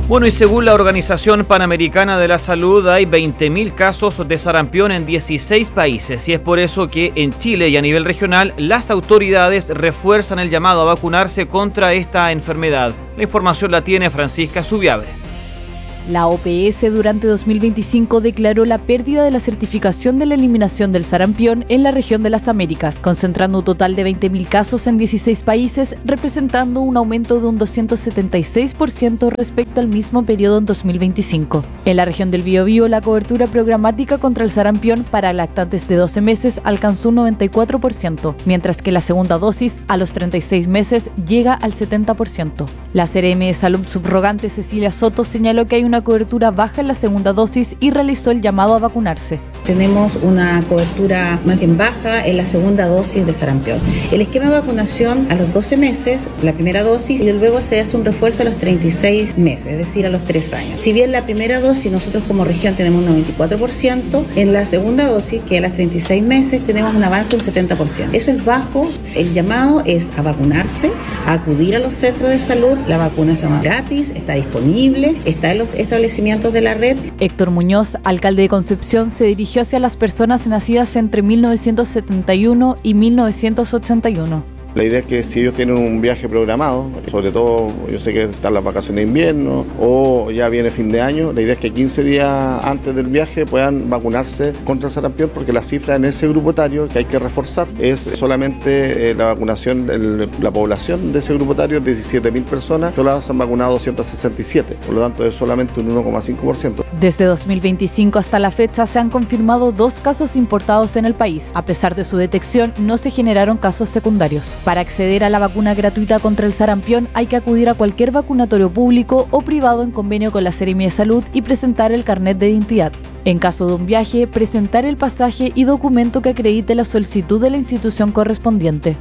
Bueno, y según la Organización Panamericana de la Salud, hay 20.000 casos de sarampión en 16 países y es por eso que en Chile y a nivel regional las autoridades refuerzan el llamado a vacunarse contra esta enfermedad. La información la tiene Francisca Subiabre. La OPS durante 2025 declaró la pérdida de la certificación de la eliminación del sarampión en la región de las Américas, concentrando un total de 20.000 casos en 16 países, representando un aumento de un 276% respecto al mismo periodo en 2025. En la región del Biobío, la cobertura programática contra el sarampión para lactantes de 12 meses alcanzó un 94%, mientras que la segunda dosis a los 36 meses llega al 70%. La CRM de Salud subrogante Cecilia Soto señaló que hay una cobertura baja en la segunda dosis y realizó el llamado a vacunarse. Tenemos una cobertura más bien baja en la segunda dosis de sarampión. El esquema de vacunación a los 12 meses, la primera dosis, y luego se hace un refuerzo a los 36 meses, es decir, a los 3 años. Si bien la primera dosis nosotros como región tenemos un 94%, en la segunda dosis, que a las 36 meses, tenemos un avance de un 70%. Eso es bajo. El llamado es a vacunarse, a acudir a los centros de salud. La vacuna es gratis, está disponible, está en los establecimientos de la red. Héctor Muñoz, alcalde de Concepción, se dirigió hacia las personas nacidas entre 1971 y 1981. La idea es que si ellos tienen un viaje programado, sobre todo yo sé que están las vacaciones de invierno o ya viene fin de año, la idea es que 15 días antes del viaje puedan vacunarse contra el sarampión, porque la cifra en ese grupo etario que hay que reforzar es solamente la vacunación, la población de ese grupo etario es 17.000 personas, solo se han vacunado 267, por lo tanto es solamente un 1,5%. Desde 2025 hasta la fecha se han confirmado 2 casos importados en el país. A pesar de su detección, no se generaron casos secundarios. Para acceder a la vacuna gratuita contra el sarampión hay que acudir a cualquier vacunatorio público o privado en convenio con la Seremi de Salud y presentar el carnet de identidad. En caso de un viaje, presentar el pasaje y documento que acredite la solicitud de la institución correspondiente.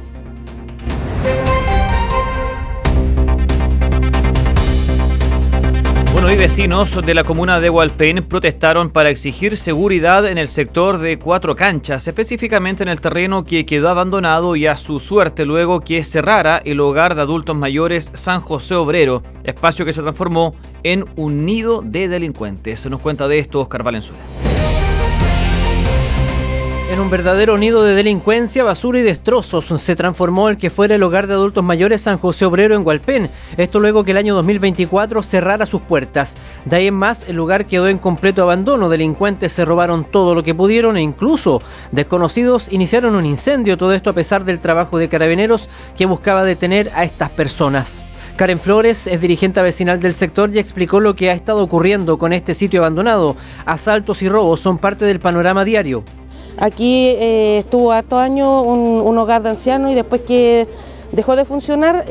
Bueno, y vecinos de la comuna de Hualpén protestaron para exigir seguridad en el sector de 4 canchas, específicamente en el terreno que quedó abandonado y a su suerte luego que cerrara el hogar de adultos mayores San José Obrero, espacio que se transformó en un nido de delincuentes. Se nos cuenta de esto Oscar Valenzuela. En un verdadero nido de delincuencia, basura y destrozos se transformó el que fuera el hogar de adultos mayores San José Obrero en Hualpén. Esto luego que el año 2024 cerrara sus puertas. De ahí en más, el lugar quedó en completo abandono. Delincuentes se robaron todo lo que pudieron e incluso desconocidos iniciaron un incendio. Todo esto a pesar del trabajo de carabineros que buscaba detener a estas personas. Karen Flores es dirigente vecinal del sector y explicó lo que ha estado ocurriendo con este sitio abandonado. Asaltos y robos son parte del panorama diario. Aquí estuvo harto años un hogar de ancianos y después que dejó de funcionar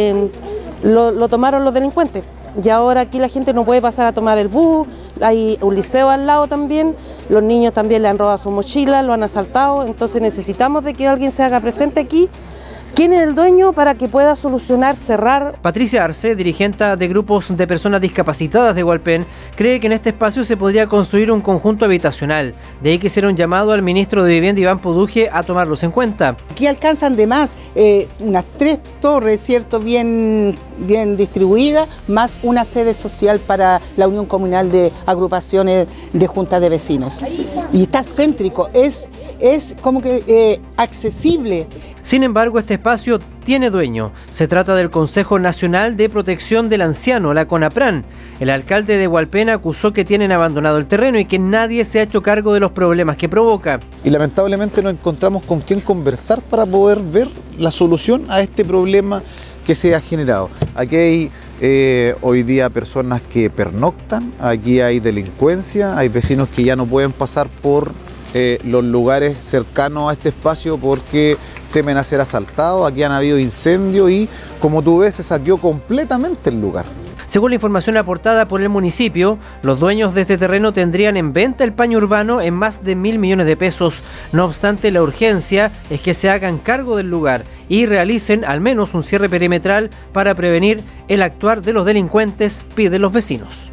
lo tomaron los delincuentes. Y ahora aquí la gente no puede pasar a tomar el bus, hay un liceo al lado también, los niños también le han robado su mochila, lo han asaltado, entonces necesitamos de que alguien se haga presente aquí. ¿Quién es el dueño para que pueda solucionar, cerrar? Patricia Arce, dirigente de grupos de personas discapacitadas de Hualpén, cree que en este espacio se podría construir un conjunto habitacional. De ahí que hicieron llamado al ministro de Vivienda, Iván Poduje, a tomarlos en cuenta. Aquí alcanzan de más unas 3 torres, ¿cierto? Bien distribuidas, más una sede social para la Unión Comunal de Agrupaciones de Juntas de Vecinos. Y está céntrico, es como que accesible. Sin embargo, este espacio tiene dueño. Se trata del Consejo Nacional de Protección del Anciano, la CONAPRAN. El alcalde de Hualpén acusó que tienen abandonado el terreno y que nadie se ha hecho cargo de los problemas que provoca. Y lamentablemente no encontramos con quién conversar para poder ver la solución a este problema que se ha generado. Aquí hay hoy día personas que pernoctan, aquí hay delincuencia, hay vecinos que ya no pueden pasar por los lugares cercanos a este espacio porque temen a ser asaltados. Aquí han habido incendios y, como tú ves, se saqueó completamente el lugar. Según la información aportada por el municipio, los dueños de este terreno tendrían en venta el paño urbano en más de 1.000 millones de pesos. No obstante, la urgencia es que se hagan cargo del lugar y realicen al menos un cierre perimetral para prevenir el actuar de los delincuentes, piden los vecinos.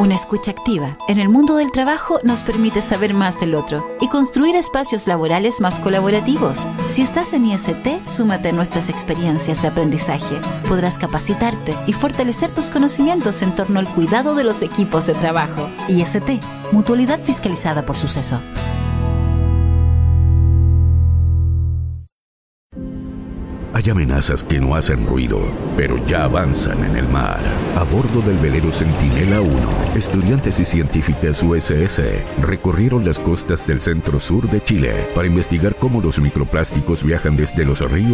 Una escucha activa en el mundo del trabajo nos permite saber más del otro y construir espacios laborales más colaborativos. Si estás en IST, súmate a nuestras experiencias de aprendizaje. Podrás capacitarte y fortalecer tus conocimientos en torno al cuidado de los equipos de trabajo. IST, Mutualidad fiscalizada por Suceso. Hay amenazas que no hacen ruido, pero ya avanzan en el mar. A bordo del velero Centinela 1, estudiantes y científicas USS recorrieron las costas del centro-sur de Chile para investigar cómo los microplásticos viajan desde los ríos